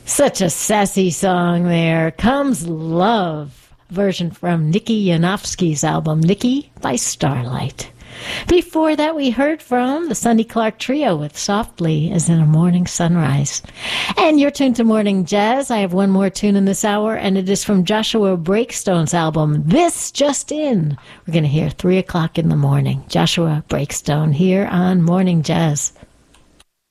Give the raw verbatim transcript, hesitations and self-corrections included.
Such a sassy song there. Comes Love, version from Nikki Yanofsky's album, Nikki by Starlight. Before that, we heard from the Sonny Clark Trio with Softly as in a Morning Sunrise. And you're tuned to Morning Jazz. I have one more tune in this hour, and it is from Joshua Breakstone's album, This Just In. We're going to hear three o'clock in the morning. Joshua Breakstone here on Morning Jazz.